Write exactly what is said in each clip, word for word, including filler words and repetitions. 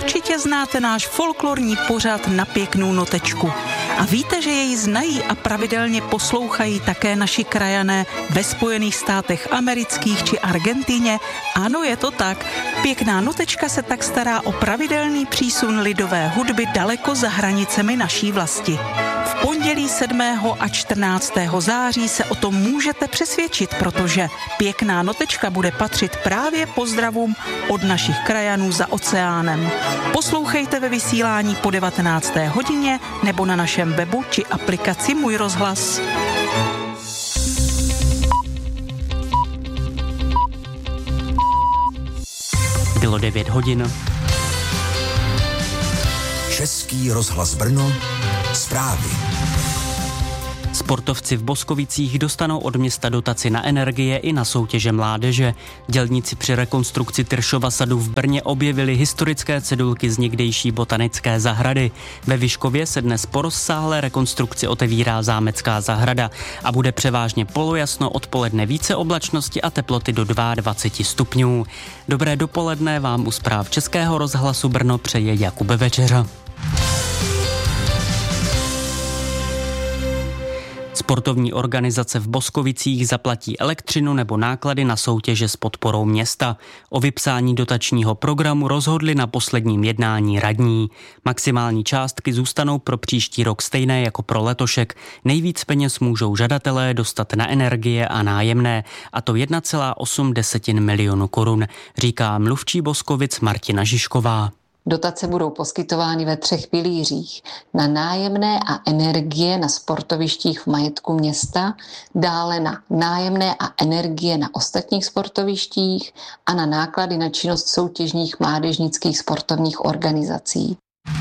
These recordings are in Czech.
určitě znáte náš folklorní pořad Na pěknou notečku. A víte, že jej znají a pravidelně poslouchají také naši krajané ve Spojených státech amerických či Argentině? Ano, je to tak. Pěkná notečka se tak stará o pravidelný přísun lidové hudby daleko za hranicemi naší vlasti. V pondělí sedmého a čtrnáctého září se o tom můžete přesvědčit, protože Pěkná notečka bude patřit právě pozdravům od našich krajanů za oceánem. Poslouchejte ve vysílání po devatenácté hodině nebo na našem webu či aplikaci Můj rozhlas. Bylo devět hodin. Český rozhlas Brno, zprávy. Sportovci v Boskovicích dostanou od města dotaci na energie i na soutěže mládeže. Dělníci při rekonstrukci Tyršova sadu v Brně objevili historické cedulky z někdejší botanické zahrady. Ve Vyškově se dnes po rozsáhlé rekonstrukci otevírá zámecká zahrada a bude převážně polojasno, odpoledne více oblačnosti a teploty do dvacet dva stupňů. Dobré dopoledne vám u zpráv Českého rozhlasu Brno přeje Jakub Večeřa. Sportovní organizace v Boskovicích zaplatí elektřinu nebo náklady na soutěže s podporou města. O vypsání dotačního programu rozhodli na posledním jednání radní. Maximální částky zůstanou pro příští rok stejné jako pro letošek. Nejvíc peněz můžou žadatelé dostat na energie a nájemné, a to jedna celá osm milionu korun, říká mluvčí Boskovic Martina Žižková. Dotace budou poskytovány ve třech pilířích. Na nájemné a energie na sportovištích v majetku města, dále na nájemné a energie na ostatních sportovištích a na náklady na činnost soutěžních mládežnických sportovních organizací.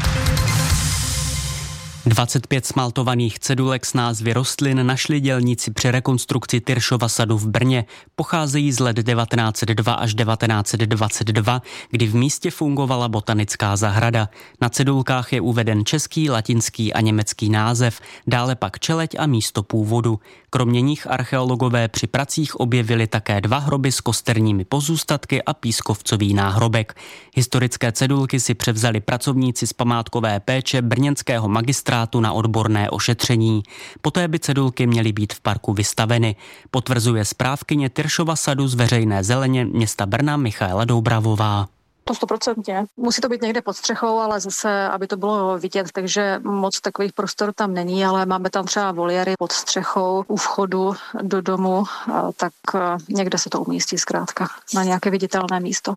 dvacet pět smaltovaných cedulek s názvy rostlin našli dělníci při rekonstrukci Tyršova sadu v Brně. Pocházejí z let devatenáct set dva až devatenáct set dvacet dva, kdy v místě fungovala botanická zahrada. Na cedulkách je uveden český, latinský a německý název, dále pak čeleď a místo původu. Kromě nich archeologové při pracích objevili také dva hroby s kosterními pozůstatky a pískovcový náhrobek. Historické cedulky si převzali pracovníci z památkové péče brněnského magistrátu na odborné ošetření. Poté by cedulky měly být v parku vystaveny, potvrzuje správkyně Tyršova sadu z veřejné zeleně města Brna Michaela Doubravová. To stoprocentně. Musí to být někde pod střechou, ale zase, aby to bylo vidět, takže moc takových prostor tam není, ale máme tam třeba voliéry pod střechou u vchodu do domu, tak někde se to umístí zkrátka na nějaké viditelné místo.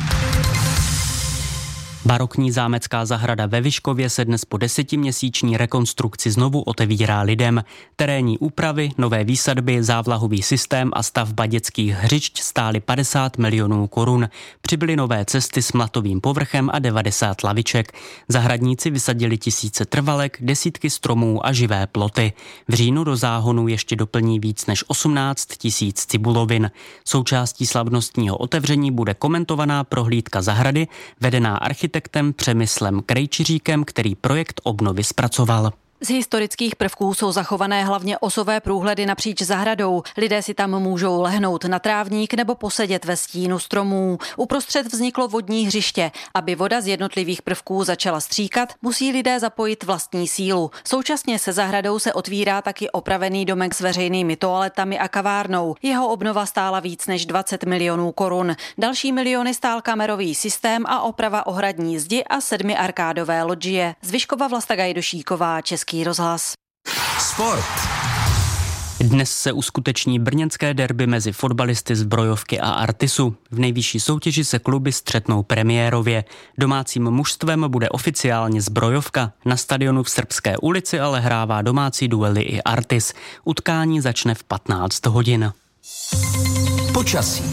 Barokní zámecká zahrada ve Vyškově se dnes po desetiměsíční rekonstrukci znovu otevírá lidem. Terénní úpravy, nové výsadby, závlahový systém a stavba dětských hřišť stály padesát milionů korun. Přibyly nové cesty s mlatovým povrchem a devadesát laviček. Zahradníci vysadili tisíce trvalek, desítky stromů a živé ploty. V říjnu do záhonu ještě doplní víc než osmnáct tisíc cibulovin. Součástí slavnostního otevření bude komentovaná prohlídka zahrady, vedená architektem Přemyslem Krejčiříkem, který projekt obnovy zpracoval. Z historických prvků jsou zachované hlavně osové průhledy napříč zahradou. Lidé si tam můžou lehnout na trávník nebo posedět ve stínu stromů. Uprostřed vzniklo vodní hřiště. Aby voda z jednotlivých prvků začala stříkat, musí lidé zapojit vlastní sílu. Současně se zahradou se otvírá taky opravený domek s veřejnými toaletami a kavárnou. Jeho obnova stála víc než dvacet milionů korun. Další miliony stál kamerový systém a oprava ohradní zdi a sedmi arkádové lodžie. Z Vyškova Vlasta Gajdošíková, Český rozhlas. Sport. Dnes se uskuteční brněnské derby mezi fotbalisty z Brojovky a Artisu. V nejvyšší soutěži se kluby střetnou premiérově. Domácím mužstvem bude oficiálně Zbrojovka. Na stadionu v Srbské ulici ale hrává domácí duely i Artis. Utkání začne v patnáct hodin. Počasí.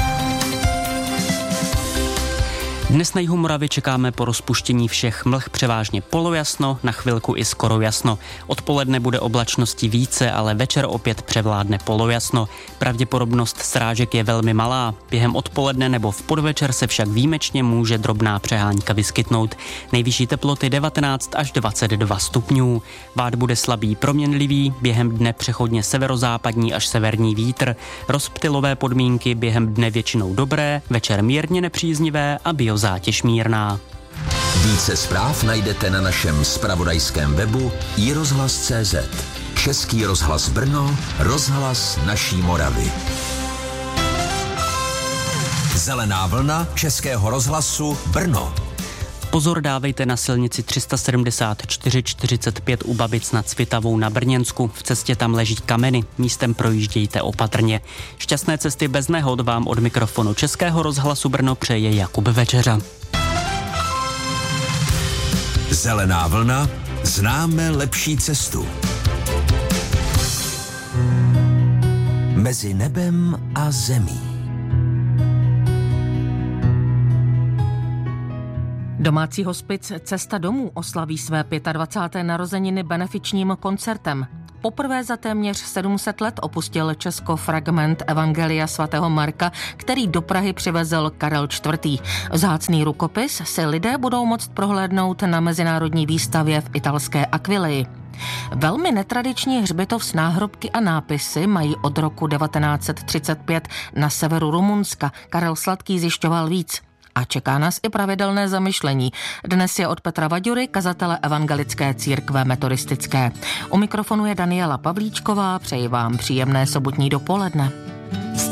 Dnes na jihu Moravy čekáme po rozpuštění všech mlh převážně polojasno, na chvilku i skoro jasno. Odpoledne bude oblačnosti více, ale večer opět převládne polojasno. Pravděpodobnost srážek je velmi malá. Během odpoledne nebo v podvečer se však výjimečně může drobná přehánka vyskytnout. Nejvyšší teploty devatenáct až dvacet dva stupňů. Vád bude slabý proměnlivý, během dne přechodně severozápadní až severní vítr. Rozptylové podmínky během dne většinou dobré, večer mírně nepříznivé a biozátěž mírná. Více zpráv najdete na našem zpravodajském webu i rozhlas tečka cé zet. Český rozhlas Brno, rozhlas naší Moravy. Zelená vlna Českého rozhlasu Brno. Pozor dávejte na silnici tři sedmdesát čtyři čtyřicet pět u Babic nad Svitavou na Brněnsku. V cestě tam leží kameny, místem projíždějte opatrně. Šťastné cesty bez nehod vám od mikrofonu Českého rozhlasu Brno přeje Jakub Večeřa. Zelená vlna, známe lepší cestu. Mezi nebem a zemí. Domácí hospic Cesta domů oslaví své dvacáté páté narozeniny benefičním koncertem. Poprvé za téměř sedm set let opustil Česko fragment Evangelia svatého Marka, který do Prahy přivezl Karel čtvrtý. Vzácný rukopis si lidé budou moct prohlédnout na mezinárodní výstavě v italské Aquileji. Velmi netradiční hřbitov s náhrobky a nápisy mají od roku devatenáct set třicet pět na severu Rumunska. Karel Sladký zjišťoval víc. A čeká nás i pravidelné zamyšlení. Dnes je od Petra Vaďury, kazatele Evangelické církve metodistické. U mikrofonu je Daniela Pavlíčková, přeji vám příjemné sobotní dopoledne.